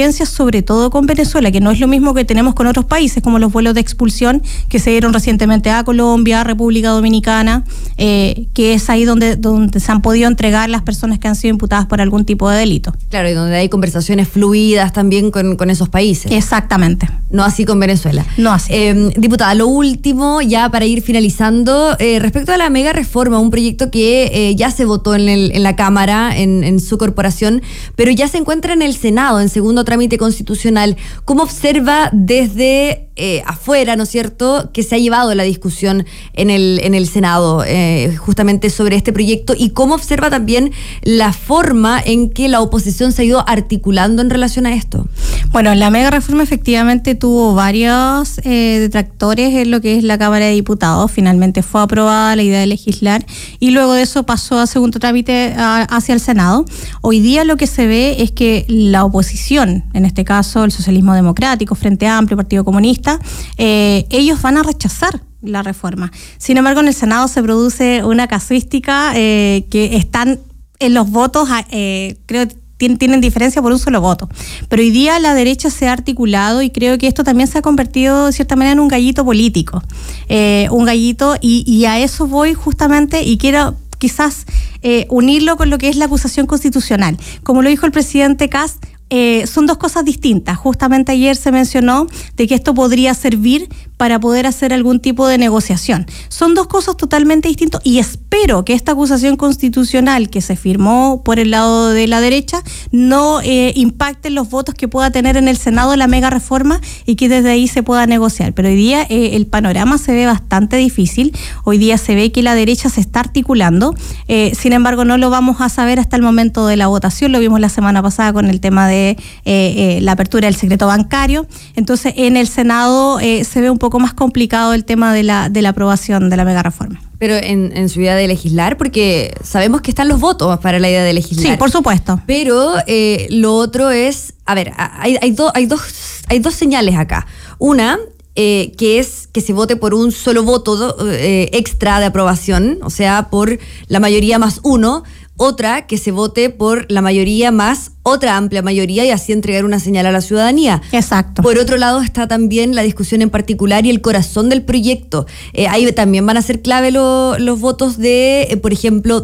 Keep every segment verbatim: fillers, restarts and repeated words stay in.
exigencias, sobre todo con Venezuela, que no es lo mismo que tenemos con otros países, como los vuelos de expulsión que se dieron recientemente a Colombia, República Dominicana, eh, que es ahí donde, donde se han podido entregar las personas que han sido imputadas por algún tipo de delito. Claro, y donde hay conversaciones fluidas también con, con esos países. Exactamente. No así con Venezuela. No así. Eh, diputada, lo último, ya para ir finalizando, eh, respecto a la mega reforma, un proyecto que eh, ya se votó en, el, en la Cámara, en, en su corporación, pero ya se encuentra en el Senado, en segundo trámite constitucional. ¿Cómo observa desde eh, afuera, ¿no es cierto?, que se ha llevado la discusión en el, en el Senado eh, justamente sobre este proyecto, y cómo observa también la forma en que la oposición se ha ido articulando en relación a esto? Bueno, la mega reforma efectivamente tuvo varios eh, detractores en lo que es la Cámara de Diputados. Finalmente fue aprobada la idea de legislar y luego de eso pasó a segundo trámite a, hacia el Senado. Hoy día lo que se ve es que la oposición, en este caso el socialismo democrático, Frente Amplio, Partido Comunista, eh, ellos van a rechazar la reforma. Sin embargo, en el Senado se produce una casuística eh, que están en los votos, eh, creo que tienen diferencia por un solo voto. Pero hoy día la derecha se ha articulado y creo que esto también se ha convertido de cierta manera en un gallito político. Eh, un gallito, y, y a eso voy justamente, y quiero quizás eh, unirlo con lo que es la acusación constitucional. Como lo dijo el presidente Kast, Eh, son dos cosas distintas. Justamente ayer se mencionó de que esto podría servir para poder hacer algún tipo de negociación. Son dos cosas totalmente distintas y espero que esta acusación constitucional que se firmó por el lado de la derecha no eh, impacte los votos que pueda tener en el Senado la mega reforma y que desde ahí se pueda negociar. Pero hoy día eh, el panorama se ve bastante difícil. Hoy día se ve que la derecha se está articulando. Eh, sin embargo, no lo vamos a saber hasta el momento de la votación. Lo vimos la semana pasada con el tema de Eh, eh, la apertura del secreto bancario. Entonces en el Senado eh, se ve un poco más complicado el tema de la, de la aprobación de la mega reforma. Pero en, en su idea de legislar, porque sabemos que están los votos para la idea de legislar. Sí, por supuesto. Pero eh, lo otro es, a ver, hay, hay, do, hay, dos, hay dos señales acá. Una, eh, que es que se vote por un solo voto eh, extra de aprobación, o sea, por la mayoría más uno. Otra, que se vote por la mayoría más otra amplia mayoría y así entregar una señal a la ciudadanía. Exacto. Por otro lado está también la discusión en particular y el corazón del proyecto. Eh, ahí también van a ser clave lo, los votos de, eh, por ejemplo,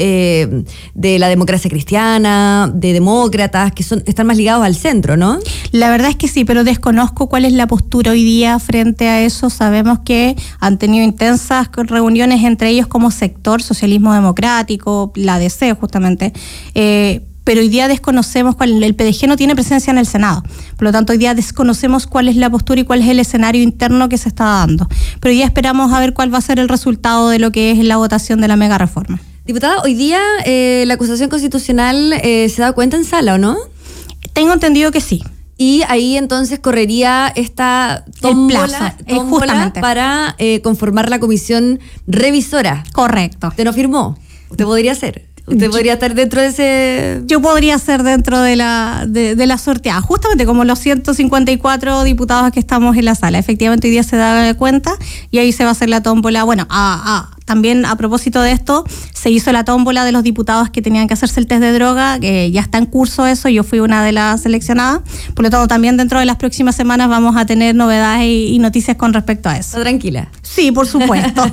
de, de la democracia cristiana, de demócratas, que son están más ligados al centro, ¿no? La verdad es que sí, pero desconozco cuál es la postura hoy día frente a eso. Sabemos que han tenido intensas reuniones entre ellos como sector, socialismo democrático, la D C justamente, eh, pero hoy día desconocemos cuál, el P D G no tiene presencia en el Senado, por lo tanto hoy día desconocemos cuál es la postura y cuál es el escenario interno que se está dando, pero hoy día esperamos a ver cuál va a ser el resultado de lo que es la votación de la mega reforma. Diputada, hoy día eh, la acusación constitucional eh, se da cuenta en sala, ¿o no? Tengo entendido que sí. Y ahí entonces correría esta tómbola, eh, justamente para eh, conformar la comisión revisora. Correcto. ¿Usted no firmó? ¿Usted podría ser? ¿Usted podría estar dentro de ese...? Yo podría ser dentro de la de, de la sorteada, justamente como los ciento cincuenta y cuatro diputados que estamos en la sala. Efectivamente, hoy día se da cuenta y ahí se va a hacer la tómbola. Bueno, a, a, también a propósito de esto, se hizo la tómbola de los diputados que tenían que hacerse el test de droga, que ya está en curso eso, yo fui una de las seleccionadas. Por lo tanto, también dentro de las próximas semanas vamos a tener novedades y, y noticias con respecto a eso. ¿Está tranquila? Sí, por supuesto.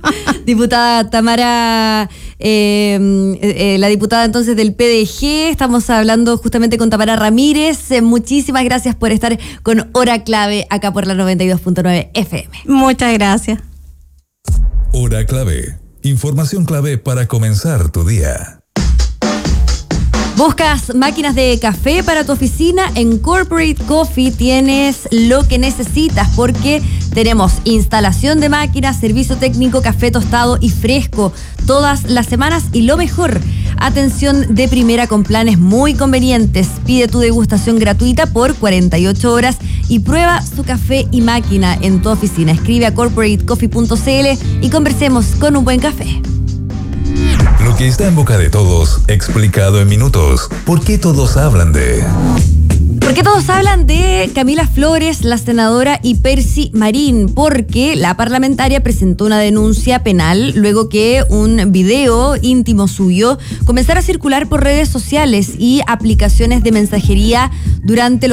Diputada Tamara, eh, eh, la diputada entonces del P D G, estamos hablando justamente con Tamara Ramírez. Eh, muchísimas gracias por estar con Hora Clave acá por la noventa y dos punto nueve F M. Muchas gracias. Hora Clave, información clave para comenzar tu día. ¿Buscas máquinas de café para tu oficina? En Corporate Coffee tienes lo que necesitas porque tenemos instalación de máquinas, servicio técnico, café tostado y fresco todas las semanas y lo mejor, atención de primera con planes muy convenientes. Pide tu degustación gratuita por cuarenta y ocho horas y prueba su café y máquina en tu oficina. Escribe a corporate coffee punto c l y conversemos con un buen café. Lo que está en boca de todos, explicado en minutos. ¿Por qué todos hablan de...? ¿Por qué todos hablan de Camila Flores, la senadora, y Percy Marín? Porque la parlamentaria presentó una denuncia penal luego que un video íntimo suyo comenzara a circular por redes sociales y aplicaciones de mensajería durante los